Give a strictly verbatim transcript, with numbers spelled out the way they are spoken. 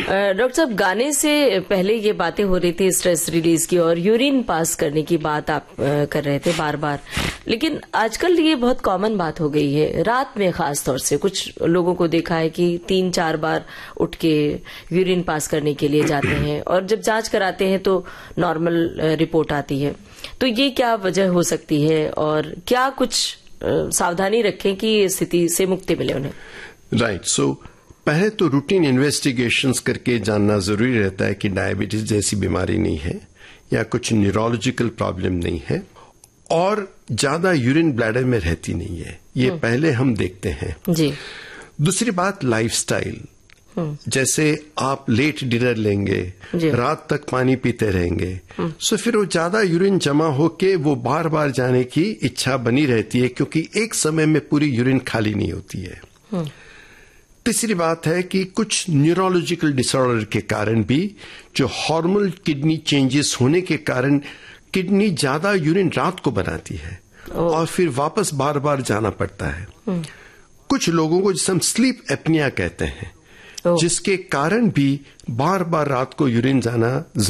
Doctor साहब, गाने से पहले ये बातें हो रही थी स्ट्रेस रिलीज की और यूरिन पास करने की बात आप कर रहे थे बार बार, लेकिन आजकल ये बहुत कॉमन बात हो गई है। रात में खास तौर से कुछ लोगों को देखा है कि तीन चार बार उठ के यूरिन पास करने के लिए जाते हैं और जब जांच कराते हैं तो नॉर्मल रिपोर्ट आती है। तो ये क्या वजह हो सकती है और क्या कुछ सावधानी रखें कि स्थिति से मुक्ति मिले उन्हें? राइट right, सो so, पहले तो रूटीन इन्वेस्टिगेशंस करके जानना जरूरी रहता है कि डायबिटीज जैसी बीमारी नहीं है या कुछ न्यूरोलॉजिकल प्रॉब्लम नहीं है और ज्यादा यूरिन ब्लैडर में रहती नहीं है। ये पहले हम देखते हैं जी। दूसरी बात लाइफस्टाइल, जैसे आप लेट डिनर लेंगे, रात तक पानी पीते रहेंगे, सो फिर वो ज्यादा यूरिन जमा होके वो बार बार जाने की इच्छा बनी रहती है क्योंकि एक समय में पूरी यूरिन खाली नहीं होती है। तीसरी बात है कि कुछ न्यूरोलॉजिकल डिसऑर्डर के कारण भी जो हार्मोनल किडनी चेंजेस होने के कारण किडनी ज्यादा यूरिन रात को बनाती है और फिर वापस बार बार जाना पड़ता है। कुछ लोगों को जिसे हम स्लीप एपनिया कहते हैं, जिसके कारण भी बार बार रात को यूरिन जाना